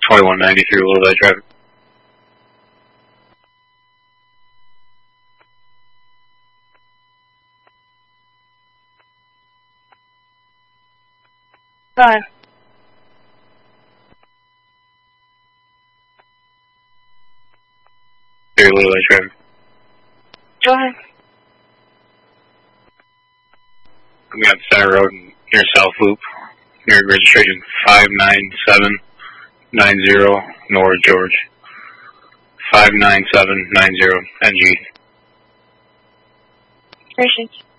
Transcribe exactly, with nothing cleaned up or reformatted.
twenty-one ninety-three, Little Bay traffic. Fine. Here, Little Bay traffic. Go ahead. We got Center Road near South Loop, near registration five nine seven nine zero, North George. five nine seven nine zero, N G. Appreciate you.